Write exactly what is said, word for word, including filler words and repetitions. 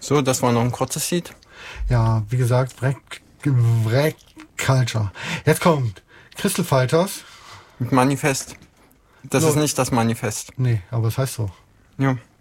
So, das war noch ein kurzes Lied. Ja, wie gesagt, Wreck, Wreck Culture. Jetzt kommt Crystal Fighters. Mit Manifest. Das So. ist nicht das Manifest. Nee, aber es heißt so. Ja.